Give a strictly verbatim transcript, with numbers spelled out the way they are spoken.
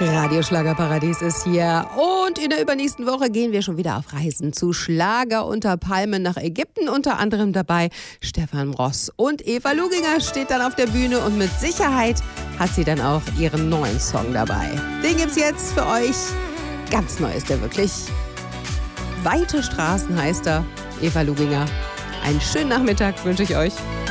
Radio Schlagerparadies ist hier und in der übernächsten Woche gehen wir schon wieder auf Reisen zu Schlager unter Palmen nach Ägypten. Unter anderem dabei Stefan Ross und Eva Luginger steht dann auf der Bühne und mit Sicherheit hat sie dann auch ihren neuen Song dabei. Den gibt's jetzt für euch. Ganz neu ist der wirklich. Weite Straßen heißt er. Eva Luginger. Einen schönen Nachmittag wünsche ich euch.